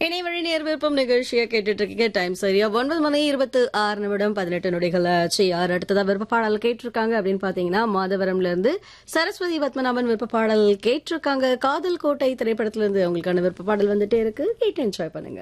இணையவழி நேர் விருப்பம் நிகழ்ச்சியை கேட்டுட்டு இருக்கீங்க. டைம் சரியா 9:26 ஆச்சு. யார் அடுத்ததா விருப்ப பாடல் கேட்டிருக்காங்க அப்படின்னு பாத்தீங்கன்னா, மாதவரம்ல இருந்து சரஸ்வதி பத்மநாபன் விருப்ப பாடல் கேட்டிருக்காங்க. காதல் கோட்டை திரைப்படத்துல இருந்து அவங்களுக்கான விருப்ப பாடல் வந்துட்டே இருக்கு. கேட்டு என்ஜாய் பண்ணுங்க.